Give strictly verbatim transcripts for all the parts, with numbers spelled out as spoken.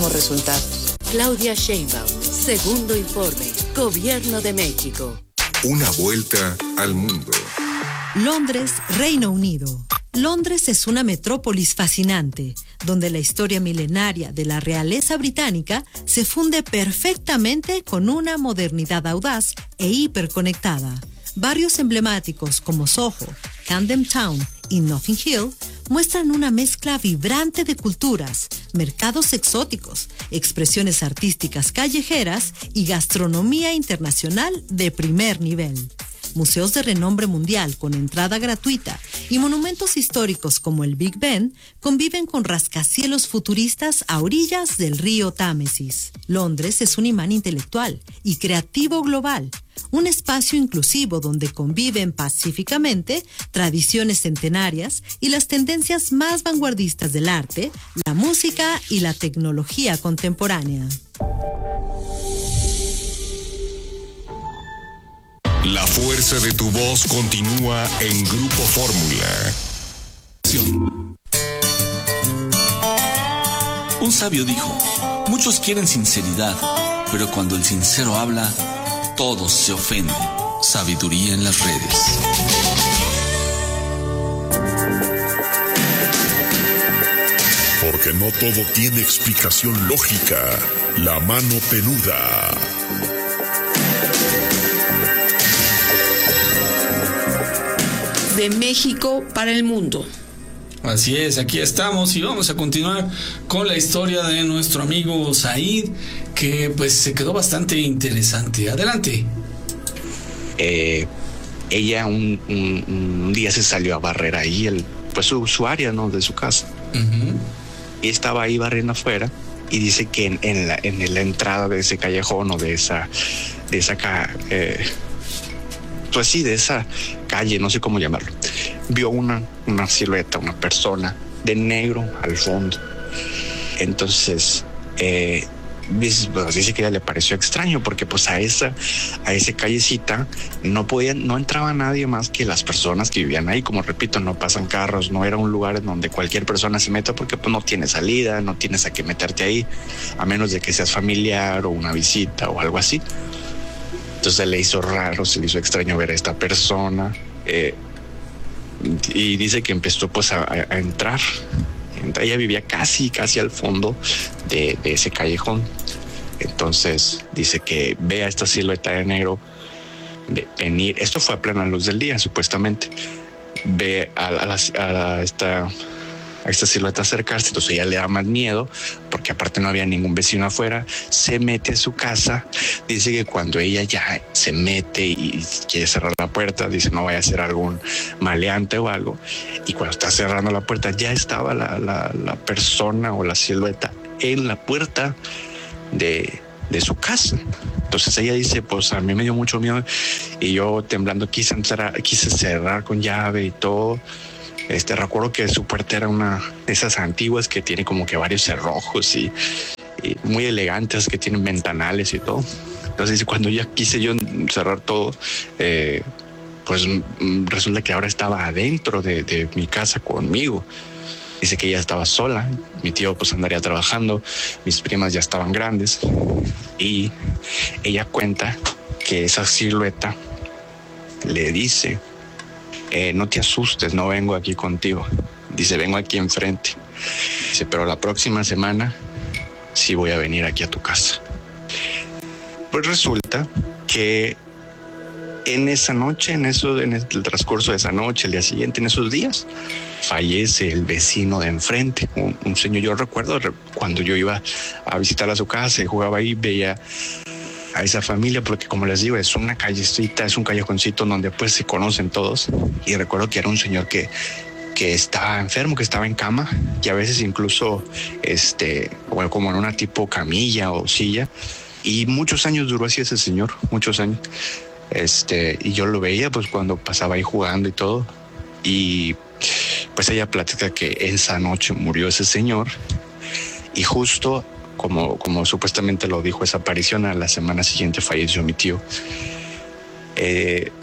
resultados. Claudia Sheinbaum, segundo informe, Gobierno de México. Una vuelta al mundo. Londres, Reino Unido. Londres es una metrópolis fascinante, donde la historia milenaria de la realeza británica se funde perfectamente con una modernidad audaz e hiperconectada. Barrios emblemáticos como Soho, Camden Town y Notting Hill muestran una mezcla vibrante de culturas, mercados exóticos, expresiones artísticas callejeras y gastronomía internacional de primer nivel. Museos de renombre mundial con entrada gratuita y monumentos históricos como el Big Ben conviven con rascacielos futuristas a orillas del río Támesis. Londres es un imán intelectual y creativo global, un espacio inclusivo donde conviven pacíficamente tradiciones centenarias y las tendencias más vanguardistas del arte, la música y la tecnología contemporánea. La fuerza de tu voz continúa en Grupo Fórmula. Un sabio dijo, muchos quieren sinceridad, pero cuando el sincero habla, todos se ofenden. Sabiduría en las redes. Porque no todo tiene explicación lógica. La mano peluda. De México para el mundo. Así es, aquí estamos y vamos a continuar con la historia de nuestro amigo Said, que pues se quedó bastante interesante. Adelante. Eh, ella un, un, un día se salió a barrer ahí, el, pues su, su área, ¿no? De su casa. Uh-huh. Y estaba ahí barriendo afuera y dice que en, en, la, en la entrada de ese callejón o de esa, de esa eh, pues sí, de esa calle, no sé cómo llamarlo, vio una, una silueta, una persona de negro al fondo. Entonces, eh, dice, pues, dice que a ella le pareció extraño porque pues a esa, a esa callecita no podían, no entraba nadie más que las personas que vivían ahí. Como repito, no pasan carros, no era un lugar en donde cualquier persona se meta porque pues no tiene salida, no tienes a qué meterte ahí, a menos de que seas familiar o una visita o algo así. Entonces le hizo raro, se le hizo extraño ver a esta persona, eh, y dice que empezó pues a, a entrar. Ella vivía casi, casi al fondo de, de ese callejón. Entonces dice que ve a esta silueta de negro de venir. Esto fue a plena luz del día, supuestamente. Ve a, a, la, a esta... a esta silueta acercarse, entonces ella le da más miedo porque aparte no había ningún vecino afuera. Se mete a su casa. Dice que cuando ella ya se mete y quiere cerrar la puerta, dice no vaya a ser algún maleante o algo, y cuando está cerrando la puerta ya estaba la, la, la persona o la silueta en la puerta de, de su casa. Entonces ella dice, pues a mí me dio mucho miedo y yo temblando quise entrar, quise cerrar con llave y todo. Este, recuerdo que su puerta era una de esas antiguas que tiene como que varios cerrojos y, y muy elegantes, que tienen ventanales y todo. Entonces cuando ya quise yo cerrar todo, eh, pues resulta que ahora estaba adentro de, de mi casa conmigo. Dice que ella estaba sola, mi tío pues andaría trabajando, mis primas ya estaban grandes y ella cuenta que esa silueta le dice, Eh, no te asustes, no vengo aquí contigo. Dice, vengo aquí enfrente. Dice, pero la próxima semana sí voy a venir aquí a tu casa. Pues resulta que en esa noche, en eso, en el transcurso de esa noche, el día siguiente, en esos días, fallece el vecino de enfrente, un, un señor. Yo recuerdo cuando yo iba a visitar a su casa y jugaba ahí, veía a esa familia, porque como les digo, es una callecita, es un callejoncito donde pues se conocen todos. Y recuerdo que era un señor que, que estaba enfermo, que estaba en cama, y a veces incluso este, bueno, como en una tipo camilla o silla. Y muchos años duró así ese señor, muchos años. Este, y yo lo veía pues cuando pasaba ahí jugando y todo. Y pues ella platica que esa noche murió ese señor. Y justo Como, como supuestamente lo dijo esa aparición, a la semana siguiente falleció mi tío. Eh,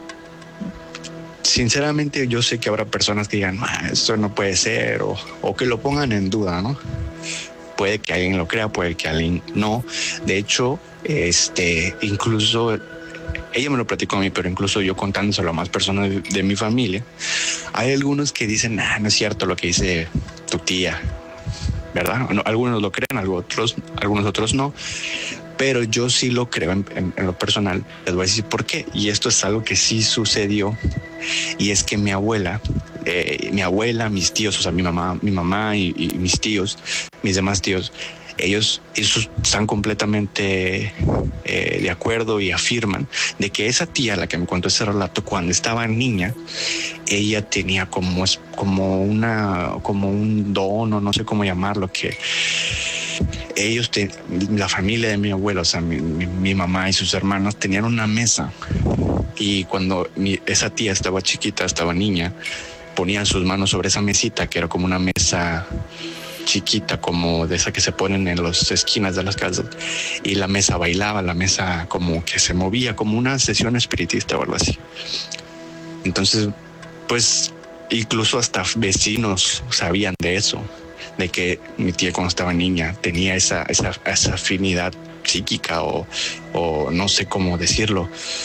sinceramente yo sé que habrá personas que digan, ah, esto no puede ser, o, o que lo pongan en duda, ¿no? puede que alguien lo crea, puede que alguien no. De hecho, este, incluso ella me lo platicó a mí, pero incluso yo contándoselo a más personas de, de mi familia, hay algunos que dicen, ah, no es cierto lo que dice tu tía, ¿verdad? No, algunos lo creen, algunos otros, algunos otros no. Pero yo sí lo creo en, en, en lo personal. Les voy a decir por qué. Y esto es algo que sí sucedió. Y es que mi abuela, eh, mi abuela, mis tíos, o sea, mi mamá, mi mamá y, y mis tíos, mis demás tíos, ellos, ellos están completamente eh, de acuerdo y afirman de que esa tía, la que me contó ese relato, cuando estaba niña, ella tenía como, como una, como un don, o no sé cómo llamarlo, que ellos, te, la familia de mi abuelo, o sea, mi, mi, mi mamá y sus hermanos tenían una mesa, y cuando mi, esa tía estaba chiquita, estaba niña, ponían sus manos sobre esa mesita, que era como una mesa chiquita, como de esa que se ponen en las esquinas de las casas, y la mesa bailaba, la mesa como que se movía, como una sesión espiritista o algo así. Entonces, pues incluso hasta vecinos sabían de eso, de que mi tía cuando estaba niña tenía esa, esa, esa afinidad psíquica o, o no sé cómo decirlo.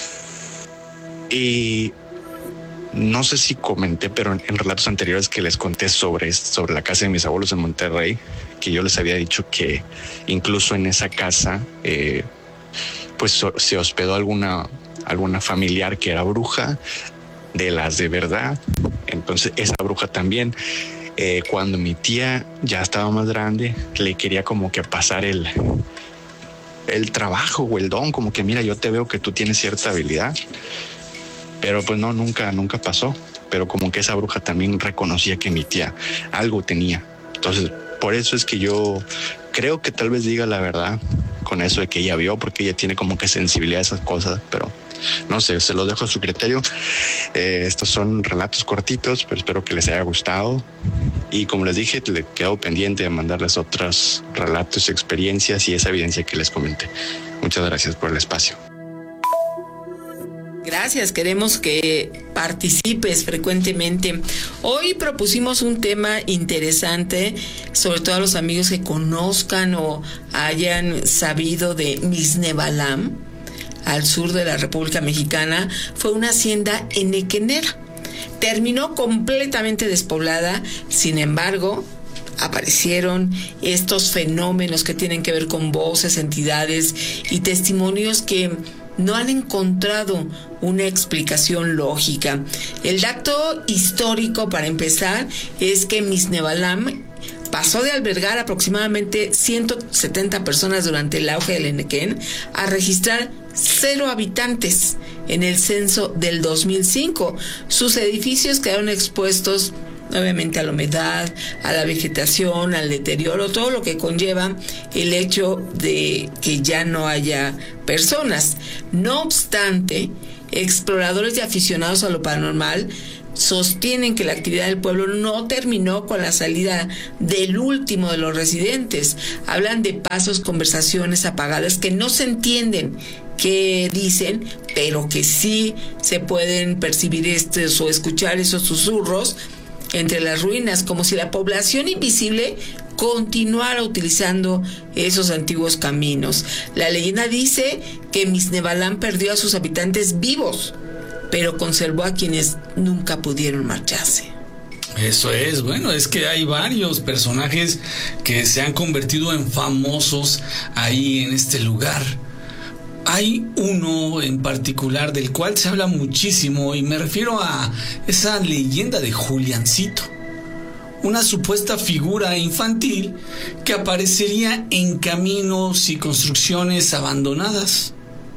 Y no sé si comenté, pero en, en relatos anteriores que les conté sobre, sobre la casa de mis abuelos en Monterrey, que yo les había dicho que incluso en esa casa eh, pues so, se hospedó alguna, alguna familiar que era bruja, de las de verdad. Entonces esa bruja también, Eh, cuando mi tía ya estaba más grande, le quería como que pasar el, el trabajo o el don, como que mira, yo te veo que tú tienes cierta habilidad, pero pues no, nunca, nunca pasó. Pero como que esa bruja también reconocía que mi tía algo tenía. Entonces, por eso es que yo creo que tal vez diga la verdad con eso de que ella vio, porque ella tiene como que sensibilidad a esas cosas, pero no sé, se los dejo a su criterio. Eh, estos son relatos cortitos, pero espero que les haya gustado. Y como les dije, le quedo pendiente de mandarles otros relatos, experiencias y esa evidencia que les comenté. Muchas gracias por el espacio. Gracias, queremos que participes frecuentemente. Hoy propusimos un tema interesante, sobre todo a los amigos que conozcan o hayan sabido de Mixnebalam, al sur de la República Mexicana. Fue una hacienda enequenera. Terminó completamente despoblada, sin embargo, aparecieron estos fenómenos que tienen que ver con voces, entidades y testimonios que no han encontrado una explicación lógica. El dato histórico, para empezar, es que Mixnebalam pasó de albergar aproximadamente ciento setenta personas durante el auge del Enequén a registrar cero habitantes en el censo del dos mil cinco. Sus edificios quedaron expuestos obviamente a la humedad, a la vegetación, al deterioro, todo lo que conlleva el hecho de que ya no haya personas. No obstante, exploradores y aficionados a lo paranormal sostienen que la actividad del pueblo no terminó con la salida del último de los residentes. Hablan de pasos, conversaciones apagadas que no se entienden qué dicen, pero que sí se pueden percibir estos o escuchar esos susurros entre las ruinas, como si la población invisible continuara utilizando esos antiguos caminos. La leyenda dice que Mixnebalam perdió a sus habitantes vivos, pero conservó a quienes nunca pudieron marcharse. Eso es, bueno, es que hay varios personajes que se han convertido en famosos ahí en este lugar. Hay uno en particular del cual se habla muchísimo y me refiero a esa leyenda de Juliancito, una supuesta figura infantil que aparecería en caminos y construcciones abandonadas.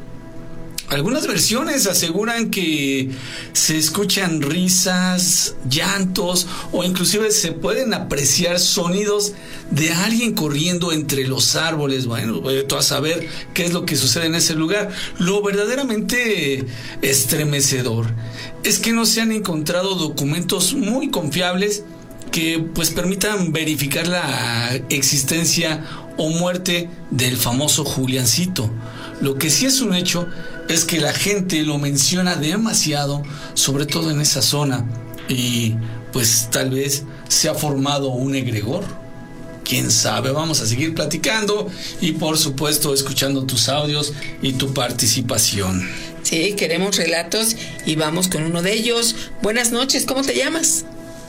Algunas versiones aseguran que se escuchan risas, llantos o inclusive se pueden apreciar sonidos de alguien corriendo entre los árboles. Bueno, voy a saber qué es lo que sucede en ese lugar. Lo verdaderamente estremecedor es que no se han encontrado documentos muy confiables que pues permitan verificar la existencia o muerte del famoso Juliancito. Lo que sí es un hecho es que la gente lo menciona demasiado, sobre todo en esa zona, y pues tal vez se ha formado un egregor. quién sabe. Vamos a seguir platicando y por supuesto escuchando tus audios y tu participación. Sí, queremos relatos y vamos con uno de ellos. Buenas noches, ¿cómo te llamas?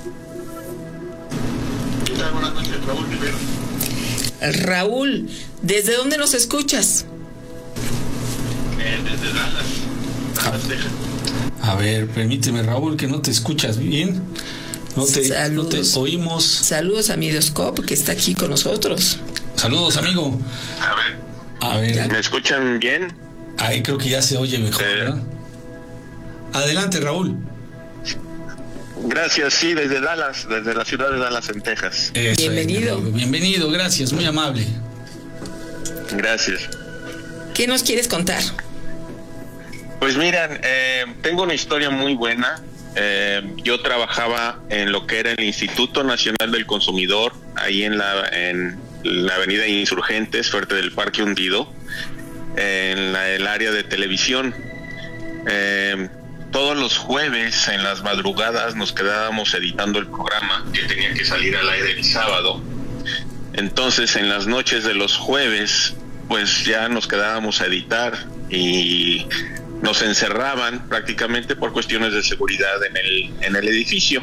Buenas noches, Raúl Rivera. Raúl, ¿desde dónde nos escuchas? Eh, desde Dallas, Dallas, Texas. A ver, permíteme, Raúl, que no te escuchas bien. No te, no te oímos. Saludos a Midoscope, que está aquí con nosotros. Saludos, amigo. A ver. A ver. ¿Me escuchan bien? Ahí creo que ya se oye mejor, eh. ¿verdad? Adelante, Raúl. Gracias, sí, desde Dallas, desde la ciudad de Dallas, en Texas. Eso Bienvenido. Es, bienvenido, gracias, muy amable. Gracias. ¿Qué nos quieres contar? Pues miran, eh, tengo una historia muy buena. Eh, yo trabajaba en lo que era el Instituto Nacional del Consumidor, ahí en la, en la avenida Insurgentes, frente del Parque Hundido, en la, el área de televisión. Eh, todos los jueves en las madrugadas nos quedábamos editando el programa que tenía que salir al aire el sábado. Entonces en las noches de los jueves pues ya nos quedábamos a editar y nos encerraban prácticamente por cuestiones de seguridad en el, en el edificio.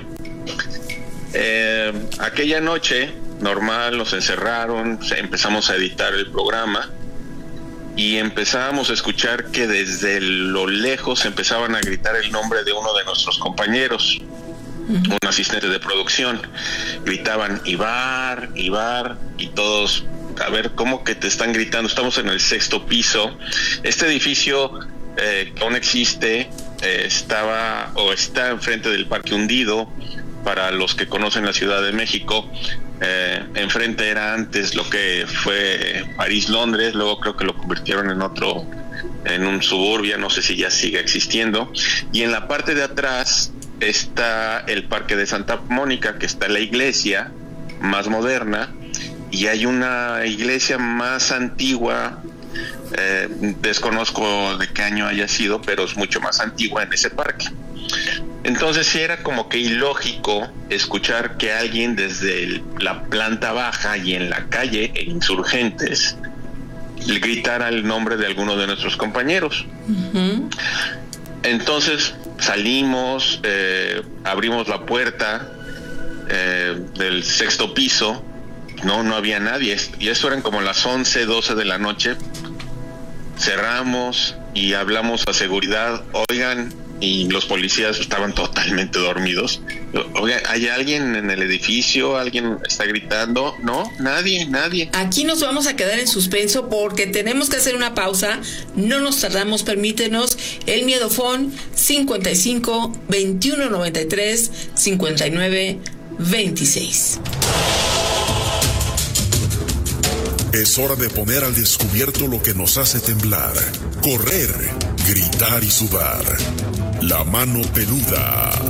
Eh, aquella noche normal nos encerraron, empezamos a editar el programa y empezábamos a escuchar que desde lo lejos empezaban a gritar el nombre de uno de nuestros compañeros, uh-huh. un asistente de producción. Gritaban Ibar, Ibar, y todos, a ver, ¿cómo que te están gritando? Estamos en el sexto piso. Este edificio eh, que aún existe, eh, estaba o está enfrente del Parque Hundido. Para los que conocen la Ciudad de México, eh, enfrente era antes lo que fue París-Londres, luego creo que lo convirtieron en otro, en un suburbia, no sé si ya sigue existiendo, y en la parte de atrás está el Parque de Santa Mónica, que está la iglesia más moderna, y hay una iglesia más antigua, eh, desconozco de qué año haya sido, pero es mucho más antigua en ese parque. Entonces sí era como que ilógico escuchar que alguien desde el, la planta baja y en la calle e Insurgentes le gritara el nombre de alguno de nuestros compañeros. Uh-huh. Entonces salimos, eh, abrimos la puerta eh, del sexto piso, no, no había nadie, y eso eran como las once, doce de la noche. Cerramos y hablamos a seguridad, oigan, y los policías estaban totalmente dormidos. Oiga, ¿hay alguien en el edificio? ¿Alguien está gritando? No, nadie, nadie. Aquí nos vamos a quedar en suspenso porque tenemos que hacer una pausa. No nos tardamos, permítenos. El Miedofón cincuenta y cinco, veintiuno noventa y tres, cincuenta y nueve, veintiséis. Es hora de poner al descubierto lo que nos hace temblar, correr, gritar y sudar. La mano peluda.